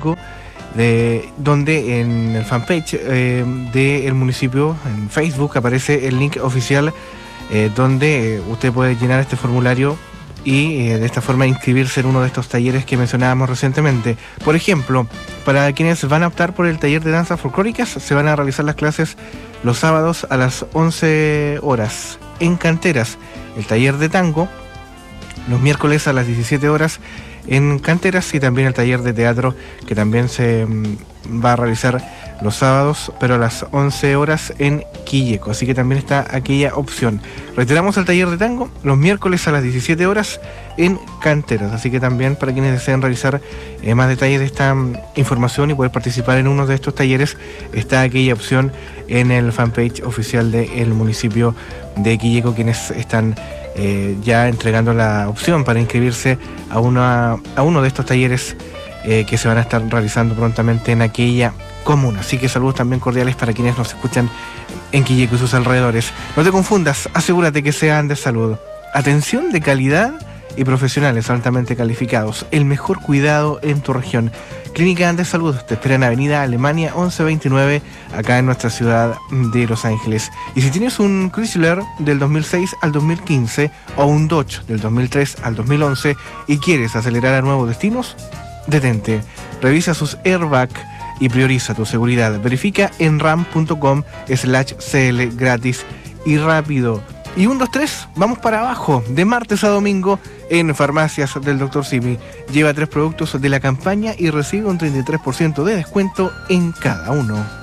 Quilleco, donde en el fanpage del municipio, en Facebook, aparece el link oficial donde usted puede llenar este formulario y de esta forma inscribirse en uno de estos talleres que mencionábamos recientemente. Por ejemplo, para quienes van a optar por el taller de danzas folclóricas, se van a realizar las clases los sábados a las 11 horas en Canteras. El taller de tango los miércoles a las 17 horas en Canteras, y también el taller de teatro que también se va a realizar los sábados, pero a las 11 horas en Quilleco. Así que también está aquella opción. Reiteramos, el taller de tango los miércoles a las 17 horas en Canteras. Así que también para quienes deseen realizar más detalles de esta información y poder participar en uno de estos talleres, está aquella opción en el fanpage oficial del municipio de Quilleco, quienes están ya entregando la opción para inscribirse a uno de estos talleres que se van a estar realizando prontamente en aquella comuna. Así que saludos también cordiales para quienes nos escuchan en Quilleco y sus alrededores. No te confundas, asegúrate que sean de salud. Atención de calidad y profesionales altamente calificados. El mejor cuidado en tu región. Clínica Andes Salud te espera en Avenida Alemania 1129, acá en nuestra ciudad de Los Ángeles. Y si tienes un Chrysler del 2006 al 2015 o un Dodge del 2003 al 2011 y quieres acelerar a nuevos destinos, detente. Revisa sus airbag y prioriza tu seguridad. Verifica en ram.com/cl gratis y rápido. Y 1, 2, 3, vamos para abajo, de martes a domingo en Farmacias del Dr. Simi. Lleva 3 productos de la campaña y recibe un 33% de descuento en cada uno.